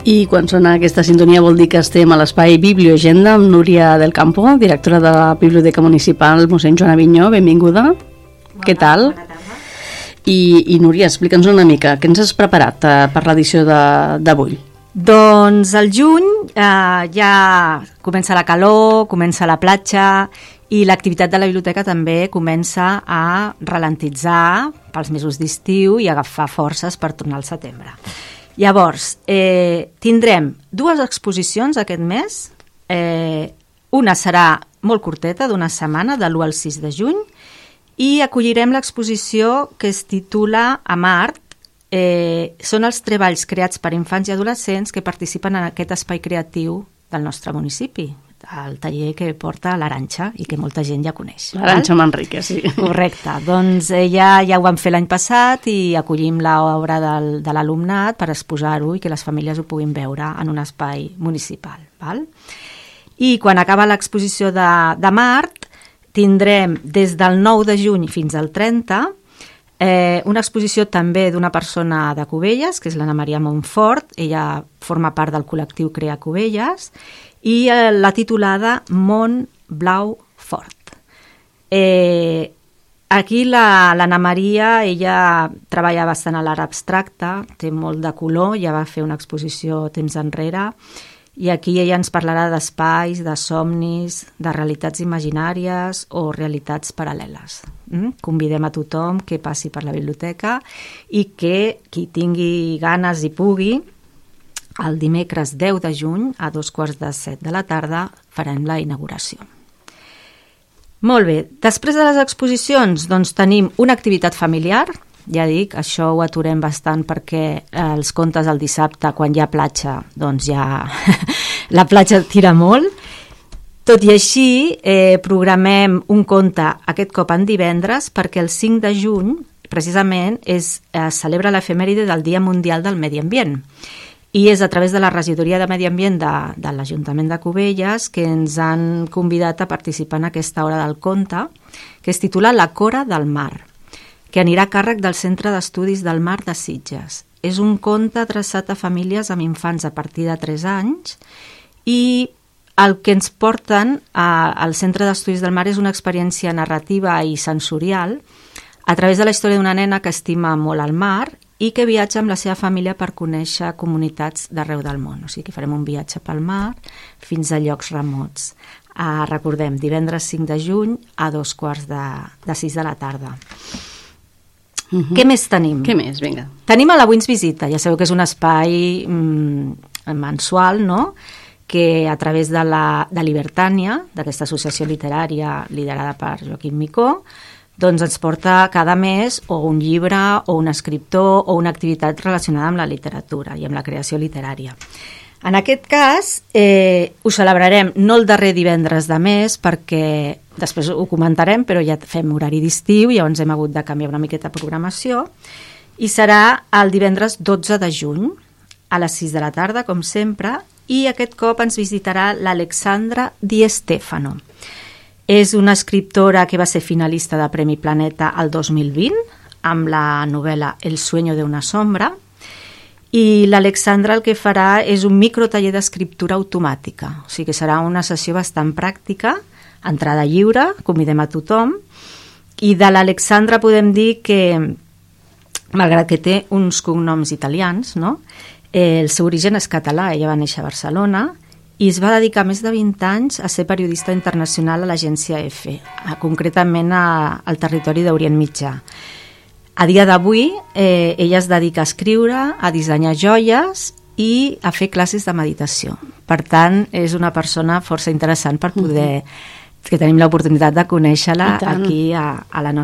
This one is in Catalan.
I quan sona aquesta sintonia vol dir que estem a l'espai Biblioagenda amb Núria del Campo, directora de la Biblioteca Municipal mossèn Joan Avinyó. Benvinguda. Què tal? Bona tarda. I Núria, explica'ns una mica, què ens has preparat per l'edició d'avui? Doncs al juny ja comença la calor, comença la platja i l'activitat de la biblioteca també comença a ralentitzar pels mesos d'estiu i agafar forces per tornar al setembre. Llavors, tindrem dues exposicions aquest mes. Una serà molt curteta, d'una setmana, de l'1 al 6 de juny, i acollirem l'exposició que es titula Amart. Són els treballs creats per infants i adolescents que participen en aquest espai creatiu del nostre municipi, el taller que porta l'Arantxa i que molta gent ja coneix. L'Arantxa Manrique, sí. Correcte. Doncs ja ho vam fer l'any passat i acollim l'obra de l'alumnat per exposar-ho i que les famílies ho puguin veure en un espai municipal. Val? I quan acaba l'exposició de Mart, tindrem des del 9 de juny fins al 30 una exposició també d'una persona de Cubelles, que és l'Anna Maria Montfort. Ella forma part del col·lectiu Crea Cubelles, i la titulada Mont Blau Fort. Aquí l'Anna Maria, ella treballa bastant a l'art abstracte, té molt de color, ja va fer una exposició temps enrere, i aquí ella ens parlarà d'espais, de somnis, de realitats imaginàries o realitats paral·leles. Convidem a tothom que passi per la biblioteca i que qui tingui ganes i pugui, el dimecres 10 de juny a 7:15 de la tarda farem la inauguració. Molt bé, després de les exposicions doncs tenim una activitat familiar. Ja dic, això ho aturem bastant perquè els contes el dissabte, quan hi ha platja, doncs ja la platja tira molt. Tot i així, programem un conte aquest cop en divendres perquè el 5 de juny, precisament, es celebra l'efemèride del Dia Mundial del Medi Ambient. I és a través de la regidoria de Medi Ambient de l'Ajuntament de Cubelles que ens han convidat a participar en aquesta hora del conte, que es titula La Cora del Mar, que anirà a càrrec del Centre d'Estudis del Mar de Sitges. És un conte adreçat a famílies amb infants a partir de 3 anys i el que ens porten al Centre d'Estudis del Mar és una experiència narrativa i sensorial a través de la història d'una nena que estima molt el mar i que viatja amb la seva família per conèixer comunitats d'arreu del món. O sigui que farem un viatge pel mar fins a llocs remots. Recordem, divendres 5 de juny a 5:15 de la tarda. Què més tenim? Què més? Vinga. Tenim a l'Avui ens visita. Ja sabeu que és un espai mensual, no?, que a través de Libertània, d'aquesta associació literària liderada per Joaquim Micó, doncs ens porta cada mes o un llibre o un escriptor o una activitat relacionada amb la literatura i amb la creació literària. En aquest cas, ho celebrarem no el darrer divendres de mes, perquè després ho comentarem, però ja fem horari d'estiu i llavors hem hagut de canviar una miqueta de programació, i serà el divendres 12 de juny a les 6 de la tarda, com sempre, i aquest cop ens visitarà l'Alexandra Di Stefano. És una escriptora que va ser finalista de Premi Planeta el 2020 amb la novel·la El sueño de una sombra, i l'Alexandra el que farà és un microtaller d'escriptura automàtica, o sigui que serà una sessió bastant pràctica, entrada lliure, convidem a tothom, i de l'Alexandra podem dir que, malgrat que té uns cognoms italians, no?, el seu origen és català. Ella va néixer a Barcelona i es va dedicar més de 20 anys a ser periodista internacional a l'agència EFE, concretament al territori d'Orient Mitjà. A dia d'avui, ella es dedica a escriure, a dissenyar joies i a fer classes de meditació. Per tant, és una persona força interessant per poder... que tenim l'oportunitat de conèixer-la aquí a la nostra